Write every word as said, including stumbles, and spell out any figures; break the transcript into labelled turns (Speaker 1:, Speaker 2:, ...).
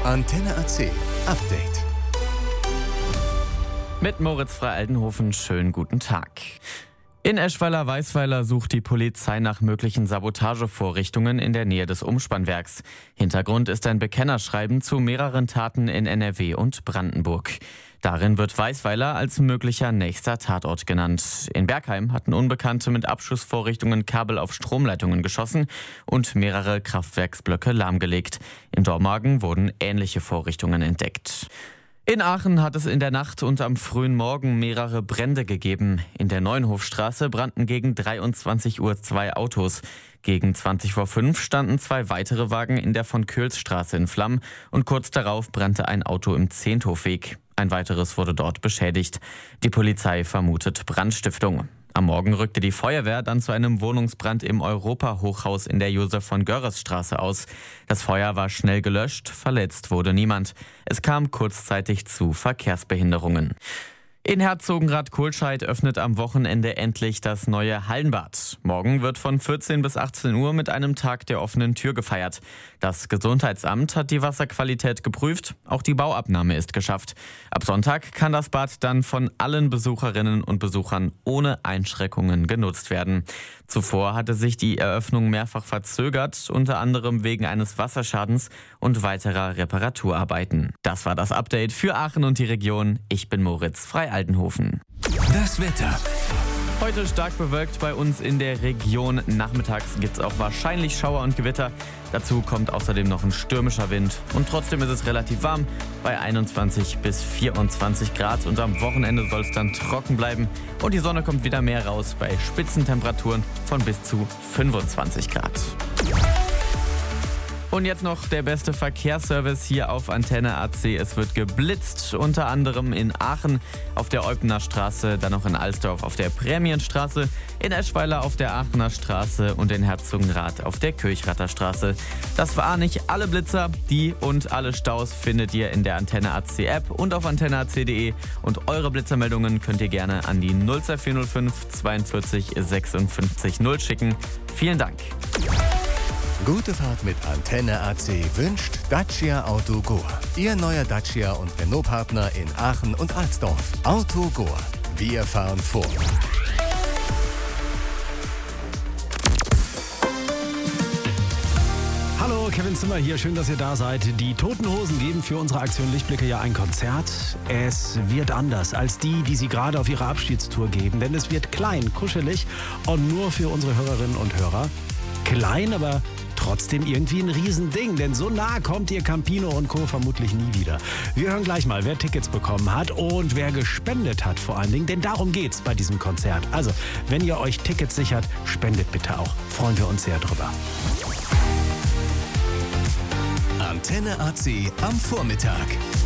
Speaker 1: Antenne A C Update.
Speaker 2: Mit Moritz Frei-Aldenhofen, schönen guten Tag. In Eschweiler-Weisweiler sucht die Polizei nach möglichen Sabotagevorrichtungen in der Nähe des Umspannwerks. Hintergrund ist ein Bekennerschreiben zu mehreren Taten in N R W und Brandenburg. Darin wird Weisweiler als möglicher nächster Tatort genannt. In Bergheim hatten Unbekannte mit Abschussvorrichtungen Kabel auf Stromleitungen geschossen und mehrere Kraftwerksblöcke lahmgelegt. In Dormagen wurden ähnliche Vorrichtungen entdeckt. In Aachen hat es in der Nacht und am frühen Morgen mehrere Brände gegeben. In der Neuenhofstraße brannten gegen dreiundzwanzig Uhr zwei Autos. Gegen zwanzig vor fünf standen zwei weitere Wagen in der Von-Köhls-Straße in Flammen und kurz darauf brannte ein Auto im Zehnthofweg. Ein weiteres wurde dort beschädigt. Die Polizei vermutet Brandstiftung. Am Morgen rückte die Feuerwehr dann zu einem Wohnungsbrand im Europa-Hochhaus in der Josef-von-Görres-Straße aus. Das Feuer war schnell gelöscht, verletzt wurde niemand. Es kam kurzzeitig zu Verkehrsbehinderungen. In Herzogenrath-Kohlscheid öffnet am Wochenende endlich das neue Hallenbad. Morgen wird von vierzehn bis achtzehn Uhr mit einem Tag der offenen Tür gefeiert. Das Gesundheitsamt hat die Wasserqualität geprüft, auch die Bauabnahme ist geschafft. Ab Sonntag kann das Bad dann von allen Besucherinnen und Besuchern ohne Einschränkungen genutzt werden. Zuvor hatte sich die Eröffnung mehrfach verzögert, unter anderem wegen eines Wasserschadens und weiterer Reparaturarbeiten. Das war das Update für Aachen und die Region. Ich bin Moritz Frei-Aldenhofen.
Speaker 1: Das Wetter.
Speaker 2: Heute stark bewölkt bei uns in der Region. Nachmittags gibt es auch wahrscheinlich Schauer und Gewitter. Dazu kommt außerdem noch ein stürmischer Wind. Und trotzdem ist es relativ warm bei einundzwanzig bis vierundzwanzig Grad. Und am Wochenende soll es dann trocken bleiben. Und die Sonne kommt wieder mehr raus bei Spitzentemperaturen von bis zu fünfundzwanzig Grad. Und jetzt noch der beste Verkehrsservice hier auf Antenne A C. Es wird geblitzt, unter anderem in Aachen auf der Eupener Straße, dann noch in Alsdorf auf der Prämienstraße, in Eschweiler auf der Aachener Straße und in Herzogenrath auf der Kirchrather Straße. Das waren nicht alle Blitzer, die und alle Staus findet ihr in der Antenne A C App und auf antenne a c punkt de. Und eure Blitzermeldungen könnt ihr gerne an die null zwei vier null fünf zweiundvierzig sechsundfünfzig null schicken. Vielen Dank.
Speaker 1: Gute Fahrt mit Antenne A C wünscht Dacia Auto Goa. Ihr neuer Dacia und Renault-Partner in Aachen und Alsdorf. Auto Goa. Wir fahren vor.
Speaker 3: Hallo, Kevin Zimmer hier. Schön, dass ihr da seid. Die Toten Hosen geben für unsere Aktion Lichtblicke ja ein Konzert. Es wird anders als die, die sie gerade auf ihrer Abschiedstour geben. Denn es wird klein, kuschelig und nur für unsere Hörerinnen und Hörer. Klein, aber trotzdem irgendwie ein Riesending, denn so nah kommt ihr Campino und Co. vermutlich nie wieder. Wir hören gleich mal, wer Tickets bekommen hat und wer gespendet hat vor allen Dingen, denn darum geht's bei diesem Konzert. Also, wenn ihr euch Tickets sichert, spendet bitte auch. Freuen wir uns sehr drüber.
Speaker 1: Antenne A C am Vormittag.